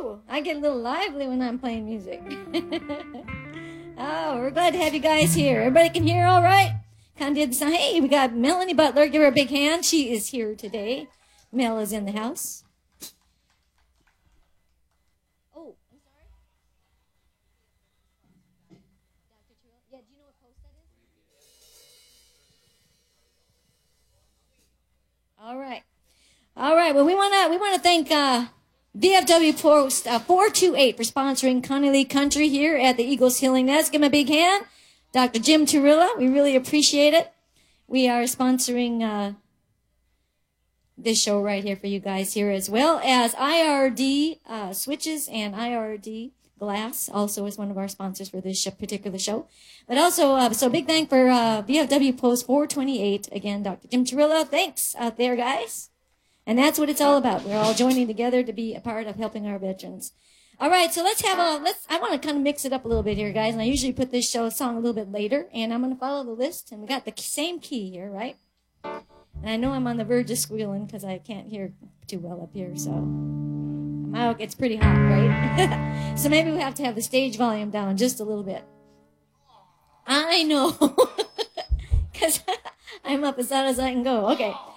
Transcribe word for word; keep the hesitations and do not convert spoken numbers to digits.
Woo! I get a little lively when I'm playing music. Oh, we're glad to have you guys here. Everybody can hear all right? Kind of did the sound. Hey, we got Melanie Butler. Give her a big hand. She is here today. Mel is in the house. Oh, I'm sorry. Doctor Terrell. Yeah, do you know what post that is? All right. All right. Well, we want to we want to thank uh, V F W Post uh, four two eight for sponsoring Connie Lee Country here at the Eagles Healing Nest. Give him a big hand. Doctor Jim Turilla, we really appreciate it. We are sponsoring uh, this show right here for you guys here, as well as I R D uh, Switches and I R D Glass also is one of our sponsors for this sh- particular show. But also, uh, so big thank for uh, V F W Post four twenty-eight. Again, Doctor Jim Turilla, thanks out there, guys. And that's what it's all about. We're all joining together to be a part of helping our veterans. All right, so let's have a, let's, I want to kind of mix it up a little bit here, guys. And I usually put this show song a little bit later, and I'm going to follow the list. And we got the same key here, right? And I know I'm on the verge of squealing because I can't hear too well up here, so my it's pretty hot, right? So maybe we have to have the stage volume down just a little bit. I know, because I'm up as loud as I can go. Okay.